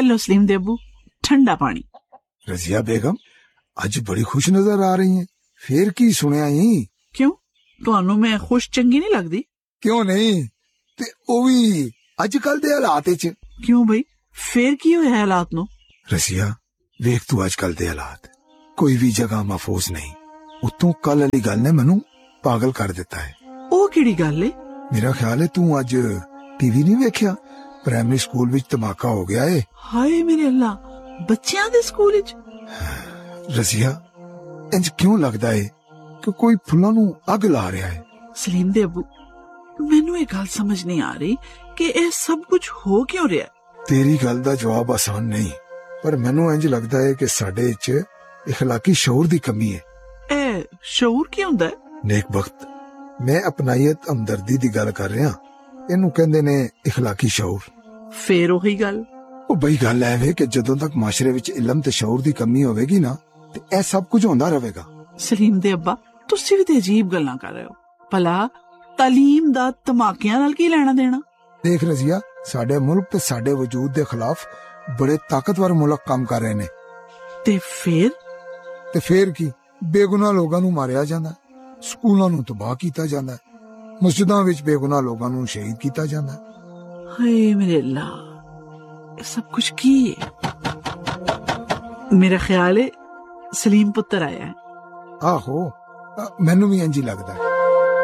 लो सलीम दे अब्बू, ठंडा पानी। रजिया बेगम अज बड़ी खुश नजर आ रही हैं, फिर की सुनिया ही? क्यों, तुहानू मैं खुश चंगी नहीं लगदी? क्यों नहीं, ते ओ भी अजकल दे हालात विच। क्यों बई, फिर की होया हालात नू? रसिया वेख तू अजकल दे हालात, कोई भी जगह महफूज नहीं। उतों कल वाली गल ने मैनू पागल कर दिता है। ओ केड़ी गल है? मेरा ख्याल है तू अज टीवी नहीं वेख्या? प्राइमरी स्कूल विच धमाका हो गया है। हाय मेरे अल्लाह, बच्चियां दे स्कूल विच? रसिया इंज क्यों लगदा है कि कोई फुल्लां नू अग ला रहा है? सलीम दे अब्बू, मैनू ये गल समझ नहीं आ रही कि यह सब कुछ हो क्यों रहा है। तेरी गल दा जवाब आसान नहीं, पर मैनू इंज लगदा है कि साडे विच इखलाकी शऊर दी कमी है। ए शऊर की हुंदा है? नेक वक्त मैं अपनायत हमदर्दी दी गल कर रहा, इनू कहंदे ने इखलाकी शऊर। फिर ओही गल ओ बई गल है वे कि जदों तक माशरे विच इल्म ते शऊर दी कमी होवेगी ना, ते ए सब कुछ होंदा रहेगा। सलीम दे अब्बा, तुसी भी ते अजीब गल्लां कर रहे हो। भला तालीम दा धमाकियां नाल की लेना देना? देख रजिया, साडे मुल्क ते साडे वजूद दे खिलाफ बड़े ताकतवर मुल्क काम कर रहे ने। ते फिर की बेगुनाह लोगां नू मारिया जांदा, स्कूलां नू तबाह कीता जांदा, मस्जिदां विच बेगुनाह लोगां नू शहीद कीता जांदा। हाय मेरे अल्लाह, ये सब कुछ की है? मेरा ख्याल है सलीम पुत्र आया है। आहो, मैनू भी इंज ही लगदा है।